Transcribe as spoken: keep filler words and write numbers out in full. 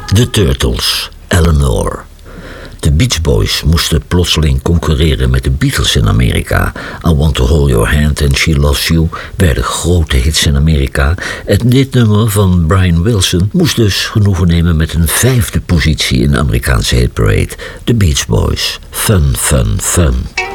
De Turtles, Eleanor. De Beach Boys moesten plotseling concurreren met de Beatles in Amerika. I Want to Hold Your Hand and She Loves You werden grote hits in Amerika. En dit nummer van Brian Wilson moest dus genoegen nemen met een vijfde positie in de Amerikaanse hitparade. De Beach Boys, Fun, Fun, Fun.